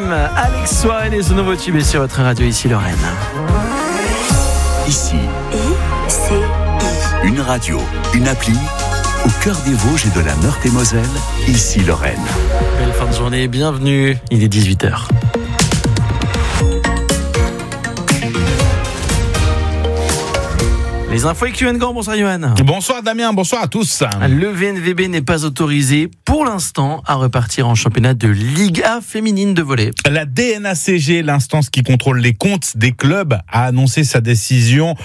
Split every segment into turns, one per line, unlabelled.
Alex Soirée et son nouveau tube est sur votre radio ici Lorraine.
Ici, une radio, une appli, au cœur des Vosges et de la Meurthe-et-Moselle, ici Lorraine.
Belle fin de journée, bienvenue, il est 18h. Les infos avec Yoann Gant, bonsoir Yoann.
Bonsoir Damien, bonsoir à tous.
Le VNVB n'est pas autorisé pour l'instant à repartir en championnat de Ligue A féminine de volley.
La DNACG, l'instance qui contrôle les comptes des clubs, a annoncé sa décision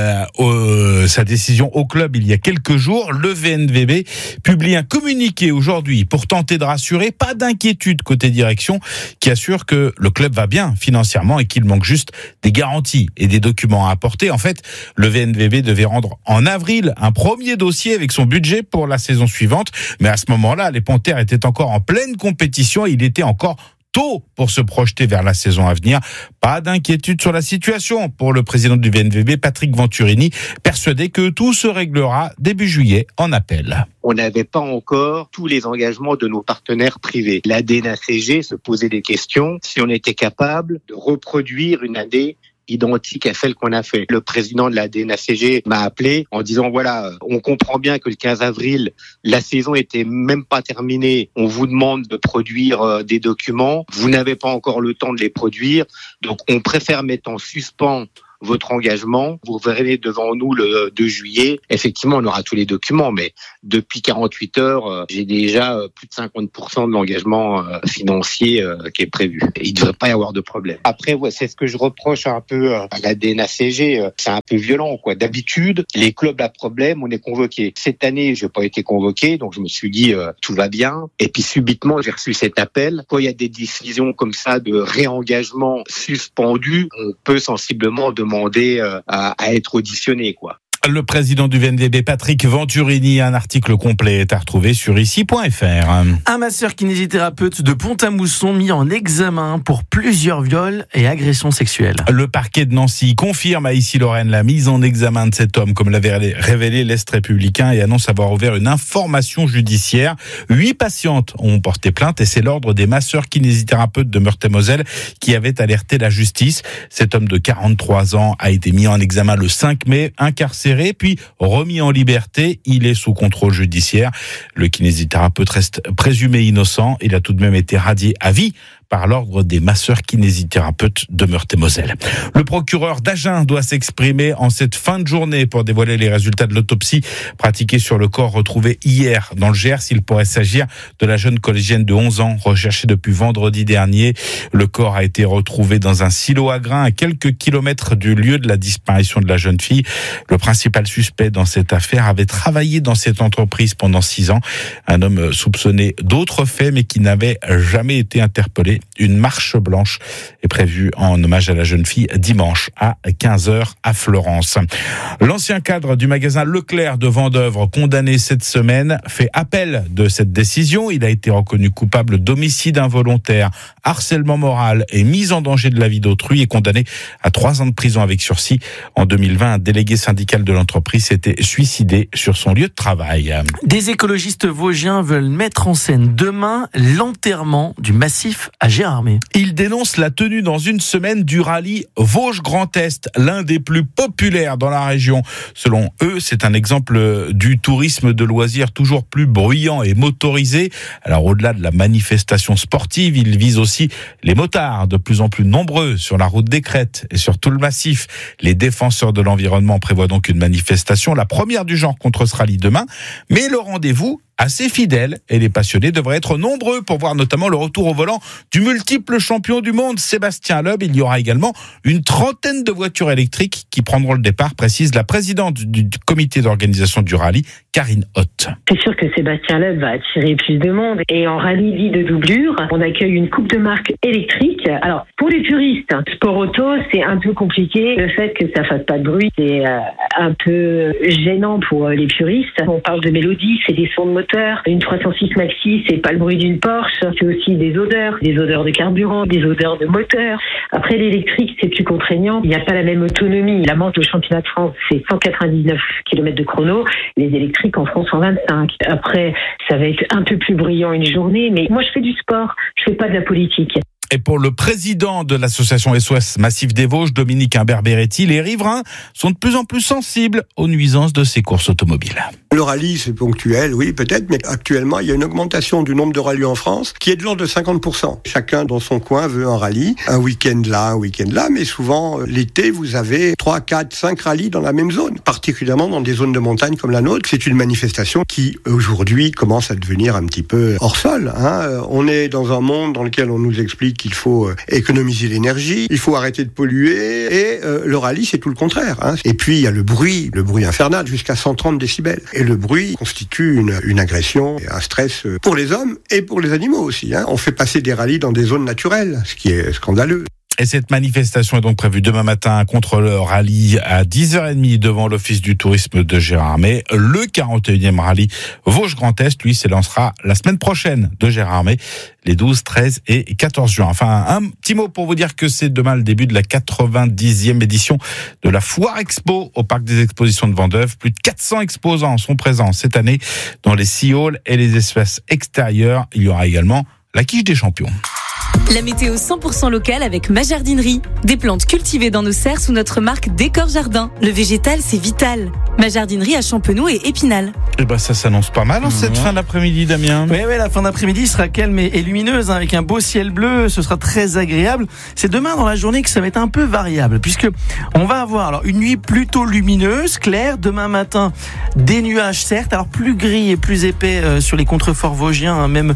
au club il y a quelques jours. Le VNVB publie un communiqué aujourd'hui pour tenter de rassurer. Pas d'inquiétude côté direction, qui assure que le club va bien financièrement et qu'il manque juste des garanties et des documents à apporter. En fait, le VNVB devait rendre en avril un premier dossier avec son budget pour la saison suivante. Mais à ce moment-là, les Panthères étaient encore en pleine compétition et il était encore tôt pour se projeter vers la saison à venir. Pas d'inquiétude sur la situation pour le président du VNVB, Patrick Venturini, persuadé que tout se réglera début juillet en appel.
On n'avait pas encore tous les engagements de nos partenaires privés. La DNACG se posait des questions si on était capable de reproduire une année identique à celle qu'on a fait. Le président de la DNACG m'a appelé en disant voilà, on comprend bien que le 15 avril, la saison était même pas terminée. On vous demande de produire des documents. Vous n'avez pas encore le temps de les produire. Donc, on préfère mettre en suspens votre engagement. Vous verrez devant nous le 2 juillet. Effectivement, on aura tous les documents, mais depuis 48 heures, j'ai déjà plus de 50% de l'engagement financier qui est prévu. Il ne devrait pas y avoir de problème. Après, ouais, c'est ce que je reproche un peu à la DNACG. C'est un peu violent, quoi. D'habitude, les clubs à problème, on est convoqué. Cette année, je n'ai pas été convoqué, donc je me suis dit tout va bien. Et puis subitement, j'ai reçu cet appel. Quand il y a des décisions comme ça de réengagement suspendu, on peut sensiblement demander à être auditionné, quoi.
Le président du VNVB, Patrick Venturini, un article complet est à retrouver sur ici.fr.
Un masseur-kinésithérapeute de Pont-à-Mousson mis en examen pour plusieurs viols et agressions sexuelles.
Le parquet de Nancy confirme à Issy-Lorraine la mise en examen de cet homme, comme l'avait révélé l'Est républicain, et annonce avoir ouvert une information judiciaire. 8 patientes ont porté plainte et c'est l'ordre des masseurs-kinésithérapeutes de Meurthe-et-Moselle qui avait alerté la justice. Cet homme de 43 ans a été mis en examen le 5 mai, incarcéré, puis remis en liberté. Il est sous contrôle judiciaire. Le kinésithérapeute reste présumé innocent. Il a tout de même été radié à vie par l'ordre des masseurs kinésithérapeutes de Meurthe-et-Moselle. Le procureur d'Agen doit s'exprimer en cette fin de journée pour dévoiler les résultats de l'autopsie pratiquée sur le corps retrouvé hier dans le Gers. Il pourrait s'agir de la jeune collégienne de 11 ans recherchée depuis vendredi dernier. Le corps a été retrouvé dans un silo à grains à quelques kilomètres du lieu de la disparition de la jeune fille. Le principal suspect dans cette affaire avait travaillé dans cette entreprise pendant 6 ans. Un homme soupçonné d'autres faits mais qui n'avait jamais été interpellé. Une marche blanche est prévue en hommage à la jeune fille dimanche à 15h à Florence. L'ancien cadre du magasin Leclerc de Vendeuvre, condamné cette semaine, fait appel de cette décision. Il a été reconnu coupable d'homicide involontaire, harcèlement moral et mise en danger de la vie d'autrui et condamné à 3 ans de prison avec sursis. En 2020, un délégué syndical de l'entreprise s'était suicidé sur son lieu de travail.
Des écologistes vosgiens veulent mettre en scène demain l'enterrement du massif à Gérardmer.
Ils dénoncent la tenue dans une semaine du rallye Vosges Grand Est, l'un des plus populaires dans la région. Selon eux, c'est un exemple du tourisme de loisirs toujours plus bruyant et motorisé. Alors au-delà de la manifestation sportive, ils visent aussi les motards, de plus en plus nombreux sur la route des Crêtes et sur tout le massif. Les défenseurs de l'environnement prévoient donc une manifestation, la première du genre contre ce rallye demain, mais le rendez-vous assez fidèle et les passionnés devraient être nombreux pour voir notamment le retour au volant du multiple champion du monde Sébastien Loeb. Il y aura également une 30aine de voitures électriques qui prendront le départ, précise la présidente du comité d'organisation du rallye, Karine Hoth.
C'est sûr que Sébastien Loeb va attirer plus de monde et en rallye dit de doublure, on accueille une coupe de marque électrique. Alors pour les puristes, sport auto, c'est un peu compliqué. Le fait que ça fasse pas de bruit, c'est un peu gênant pour les puristes. On parle de mélodie, c'est des sons de moteur. Une 306 Maxi, c'est pas le bruit d'une Porsche, c'est aussi des odeurs de carburant, des odeurs de moteur. Après l'électrique, c'est plus contraignant, il n'y a pas la même autonomie. La manche de championnat de France, c'est 199 km de chrono, les électriques en France 125. Après, ça va être un peu plus bruyant une journée, mais moi je fais du sport, je fais pas de la politique.
Et pour le président de l'association SOS Massif des Vosges, Dominique Imbert-Beretti, les riverains sont de plus en plus sensibles aux nuisances de ces courses automobiles.
Le rallye, c'est ponctuel, oui, peut-être, mais actuellement, il y a une augmentation du nombre de rallyes en France qui est de l'ordre de 50%. Chacun dans son coin veut un rallye, un week-end là, un week-end là, mais souvent, l'été, vous avez 3, 4, 5 rallyes dans la même zone, particulièrement dans des zones de montagne comme la nôtre. C'est une manifestation qui, aujourd'hui, commence à devenir un petit peu hors sol. On est dans un monde dans lequel on nous explique qu'il faut économiser l'énergie, il faut arrêter de polluer, et le rallye, c'est tout le contraire. Et puis, il y a le bruit infernal, jusqu'à 130 décibels. Et le bruit constitue une agression, un stress pour les hommes et pour les animaux aussi. On fait passer des rallyes dans des zones naturelles, ce qui est scandaleux.
Et cette manifestation est donc prévue demain matin contre le rallye à 10h30 devant l'Office du tourisme de Gérardmer. Le 41e rallye Vosges Grand Est, lui, s'élancera la semaine prochaine de Gérardmer, les 12, 13 et 14 juin. Enfin, un petit mot pour vous dire que c'est demain le début de la 90e édition de la Foire Expo au Parc des Expositions de Vendœuvre. Plus de 400 exposants sont présents cette année dans les 6 halls et les espaces extérieurs. Il y aura également la quiche des champions.
La météo 100% locale avec Ma Jardinerie. Des plantes cultivées dans nos serres sous notre marque Décor Jardin. Le végétal, c'est vital. Ma Jardinerie à Champenoux et Épinal.
Et ça s'annonce pas mal en cette fin d'après-midi, Damien.
Oui, la fin d'après-midi sera calme et lumineuse, avec un beau ciel bleu. Ce sera très agréable. C'est demain dans la journée que ça va être un peu variable, puisque on va avoir une nuit plutôt lumineuse, claire. Demain matin, des nuages certes, alors plus gris et plus épais sur les contreforts vosgiens, même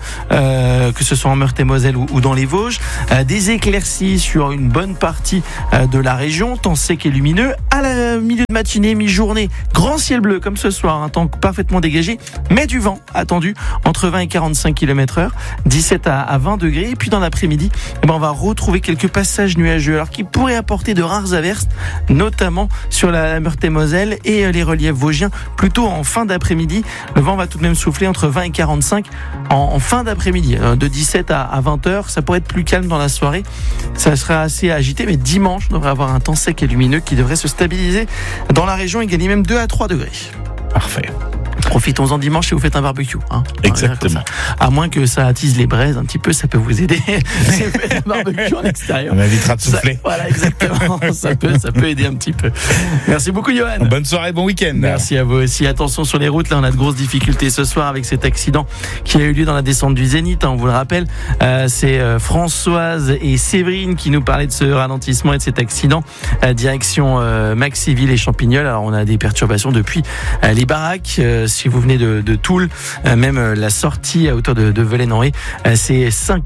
que ce soit en Meurthe-et-Moselle ou dans les Vosges. Des éclaircies sur une bonne partie de la région, temps sec et lumineux. À la milieu de matinée, mi-journée, grand ciel bleu comme ce soir, un temps parfaitement dégagé, mais du vent attendu entre 20 et 45 km/h, 17 à 20 degrés. Et puis dans l'après-midi, on va retrouver quelques passages nuageux, alors qui pourraient apporter de rares averses, notamment sur la Meurthe-et-Moselle et les reliefs vosgiens, plutôt en fin d'après-midi. Le vent va tout de même souffler entre 20 et 45 en fin d'après-midi, de 17 à 20 heures. Ça pourrait être plus calme dans la soirée, ça sera assez agité, mais dimanche, on devrait avoir un temps sec et lumineux qui devrait se stabiliser dans la région et gagner même 2 à 3 degrés.
Parfait.
Profitons-en dimanche si vous faites un barbecue.
Exactement.
À moins que ça attise les braises un petit peu, ça peut vous aider. Si vous faites un barbecue en extérieur,
on évitera de souffler.
Voilà, exactement. ça peut aider un petit peu. Merci beaucoup, Johan.
Bonne soirée, bon week-end.
Merci à vous aussi. Attention sur les routes, là on a de grosses difficultés ce soir avec cet accident qui a eu lieu dans la descente du Zénith. On vous le rappelle, c'est Françoise et Séverine qui nous parlaient de ce ralentissement et de cet accident. Direction Maxiville et Champignol. Alors on a des perturbations depuis les baraques. Si vous venez de Toul, même la sortie à hauteur de Velay-en-Haye, c'est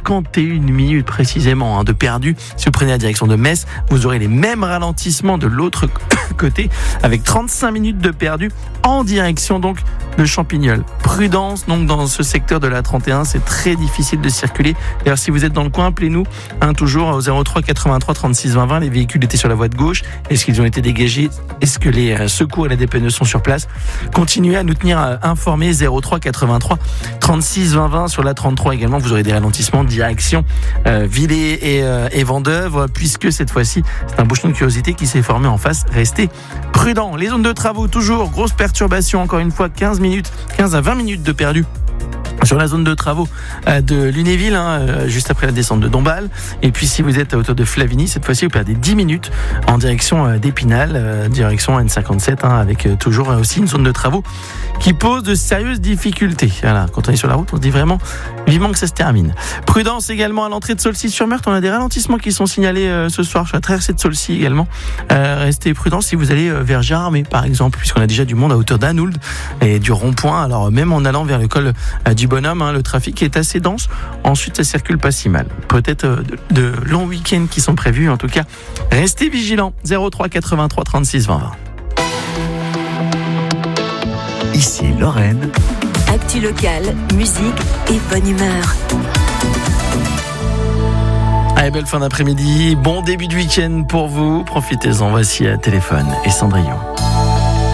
51 minutes précisément de perdu. Si vous prenez la direction de Metz, vous aurez les mêmes ralentissements de l'autre côté, avec 35 minutes de perdu en direction donc de Champignol. Prudence donc dans ce secteur de la 31, c'est très difficile de circuler. D'ailleurs, si vous êtes dans le coin, appelez-nous toujours au 03 83 36 20 20. Les véhicules étaient sur la voie de gauche. Est-ce qu'ils ont été dégagés? Est-ce que les secours et la dépanneuses sont sur place? Continuez à nous tenir informés. 03 83 36 20 20. Sur la 33 également, vous aurez des ralentissements direction Villers et Vendœuvre, puisque cette fois-ci c'est un bouchon de curiosité qui s'est formé en face. Restez prudents. Les zones de travaux, toujours grosse perturbation, encore une fois 15 à 20 minutes de perdu sur la zone de travaux de Lunéville, juste après la descente de Dombasle. Et puis si vous êtes à hauteur de Flavigny, cette fois-ci vous perdez 10 minutes en direction d'Épinal, direction N57, avec toujours aussi une zone de travaux qui pose de sérieuses difficultés. Voilà, quand on est sur la route, on se dit vraiment vivement que ça se termine. Prudence également à l'entrée de Saulcy-sur-Meurthe. On a des ralentissements qui sont signalés ce soir sur la traversée de Saulcy également. Restez prudents si vous allez vers Gérardmer par exemple, puisqu'on a déjà du monde à hauteur d'Anould et du rond-point. Alors même en allant vers le col du Bonhomme, le trafic est assez dense. Ensuite, ça circule pas si mal. Peut-être de longs week-ends qui sont prévus. En tout cas, restez vigilants. 03 83 36 20 20.
Ici Lorraine.
Actu locale, musique et bonne humeur.
Allez, belle fin d'après-midi. Bon début de week-end pour vous. Profitez-en. Voici Téléphone et Cendrillon.